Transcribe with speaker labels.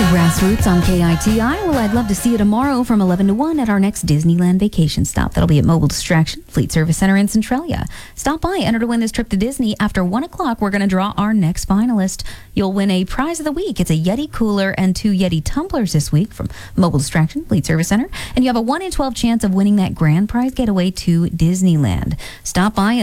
Speaker 1: Grassroots on KITI. Well, I'd love to see you tomorrow from 11 to 1 at our next Disneyland vacation stop. That'll be at Mobile Distraction Fleet Service Center in Centralia. Stop by, enter to win this trip to Disney. After 1 o'clock, we're going to draw our next finalist. You'll win a prize of the week. It's a Yeti cooler and 2 Yeti tumblers this week from Mobile Distraction Fleet Service Center. And you have a 1 in 12 chance of winning that grand prize getaway to Disneyland. Stop by